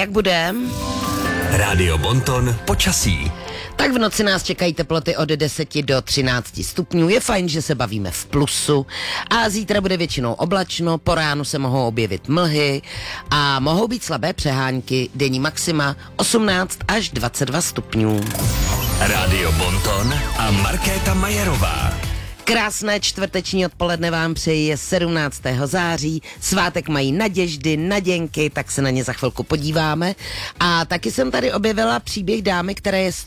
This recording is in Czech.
jak bude? Rádio Bonton počasí. Tak v noci nás čekají teploty od 10 do 13 stupňů. Je fajn, že se bavíme v plusu. A zítra bude většinou oblačno, po ránu se mohou objevit mlhy a mohou být slabé přehánky. Denní maxima 18 až 22 stupňů. Rádio Bonton a Markéta Majerová. Krásné čtvrteční odpoledne vám přeji, je 17. září, svátek mají naděždy, naděnky, tak se na ně za chvilku podíváme. A taky jsem tady objevila příběh dámy, která je